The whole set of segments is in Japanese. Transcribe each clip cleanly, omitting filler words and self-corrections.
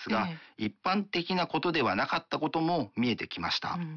ですが、一般的なことではなかったことも見えてきました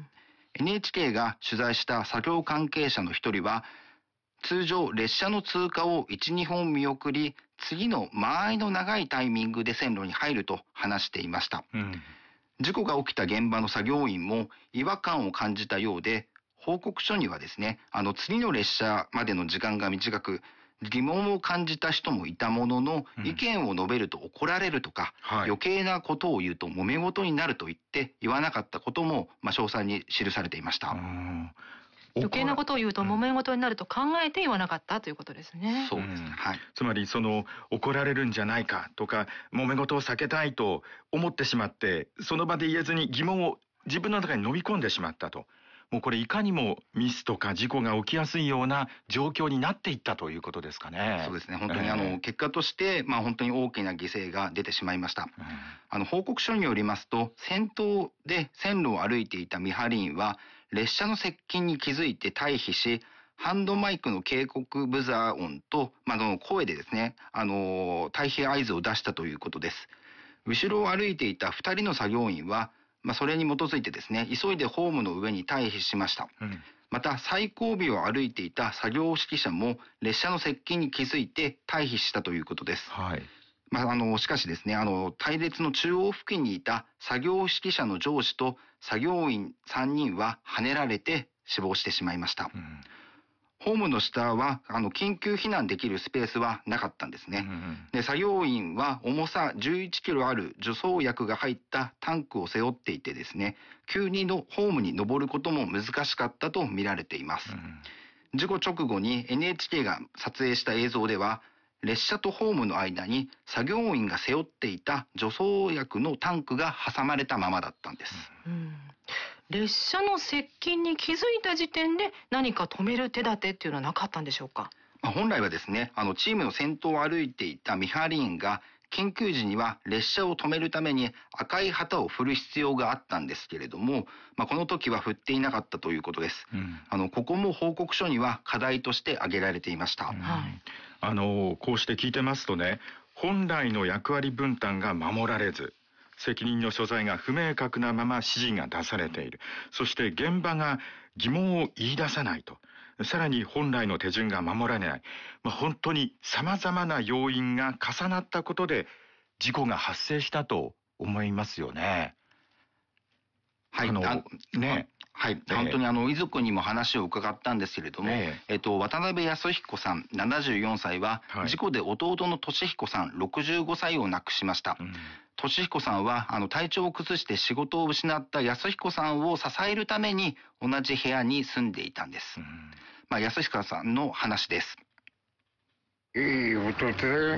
。NHK が取材した作業関係者の一人は、通常列車の通過を1、2本見送り、次の間合いの長いタイミングで線路に入ると話していました。事故が起きた現場の作業員も違和感を感じたようで、報告書にはですね、次の列車までの時間が短く、疑問を感じた人もいたものの、意見を述べると怒られるとか、余計なことを言うと揉め事になると言って言わなかったことも、詳細に記されていました。 余計なことを言うと揉め事になると考えて言わなかったということですね。 そうですね。 つまり怒られるんじゃないかとか、揉め事を避けたいと思ってしまって、その場で言えずに疑問を自分の中に飲み込んでしまったと。もうこれいかにもミスとか事故が起きやすいような状況になっていったということですかね。 そうですね。本当に結果として、本当に大きな犠牲が出てしまいました。報告書によりますと、先頭で線路を歩いていた見張り員は、列車の接近に気づいて退避し、ハンドマイクの警告ブザー音と、声でですね、退避合図を出したということです。後ろを歩いていた2人の作業員は、それに基づいてですね、急いでホームの上に退避しました。また、最後尾を歩いていた作業指揮者も、列車の接近に気づいて退避したということです。しかしですね、隊列の中央付近にいた作業指揮者の上司と作業員3人は跳ねられて死亡してしまいました。ホームの下は緊急避難できるスペースはなかったんですね。で、作業員は重さ11キロある除草薬が入ったタンクを背負っていてですね、急にホームに登ることも難しかったと見られています。事故直後に NHK が撮影した映像では、列車とホームの間に作業員が背負っていた除草薬のタンクが挟まれたままだったんです。 列車の接近に気づいた時点で何か止める手立てっていうのはなかったんでしょうか？ 本来はですね、チームの先頭を歩いていた見張り員が緊急時には列車を止めるために赤い旗を振る必要があったんですけれども、この時は振っていなかったということです。ここも報告書には課題として挙げられていました。 こうして聞いてますとね、本来の役割分担が守られず、責任の所在が不明確なまま指示が出されている。そして現場が疑問を言い出さないと。さらに本来の手順が守られない。本当に様々な要因が重なったことで事故が発生したと思いますよね。 本当に遺族にも話を伺ったんですけれども、渡辺康彦さん74歳は、事故で弟の俊彦さん65歳を亡くしました。俊彦さんは体調を崩して仕事を失った康彦さんを支えるために同じ部屋に住んでいたんです。康彦さんの話です。 いい弟だよ。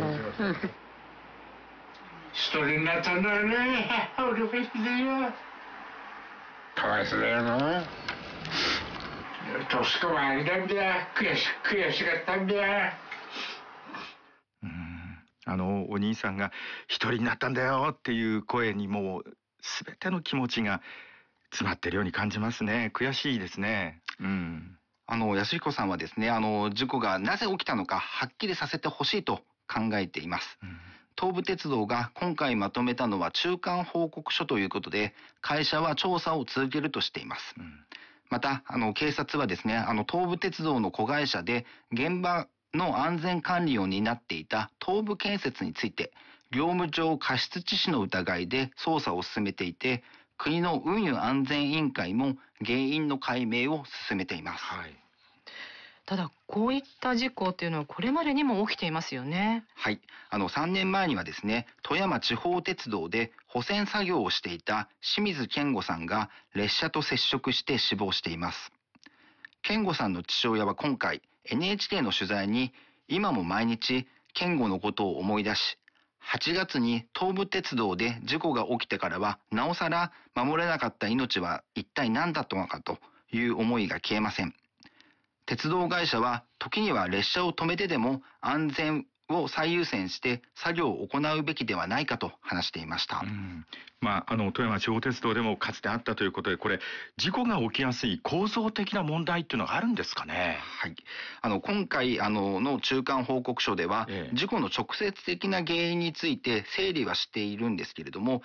一人になったんだよね。俺もひどいよ。かわいそうだよな。年子もあげたんだよ。悔しかったんだよ。 お兄さんが一人になったんだよっていう声にもう全ての気持ちが詰まってるように感じますね。悔しいですね。 康彦さんはですね、事故がなぜ起きたのかはっきりさせてほしいと考えています。東武鉄道が今回まとめたのは中間報告書ということで、会社は調査を続けるとしています。また、警察はですね、東武鉄道の子会社で現場の安全管理を担っていた東武建設について、業務上過失致死の疑いで捜査を進めていて、国の運輸安全委員会も原因の解明を進めています。 ただ、こういった事故っていうのはこれまでにも起きていますよね。 3年前にはですね、富山地方鉄道で保線作業をしていた清水健吾さんが列車と接触して死亡しています。健吾さんの父親は今回 NHK の取材に、今も毎日健吾のことを思い出し、8月に東武鉄道で事故が起きてからはなおさら守れなかった命は一体何だったのかという思いが消えません。鉄道会社は時には列車を止めてでも安全を最優先して作業を行うべきではないかと話していました。 富山地方鉄道でもかつてあったということで、これ事故が起きやすい構造的な問題っていうのがあるんですかね。 今回の中間報告書では、事故の直接的な原因について整理はしているんですけれども、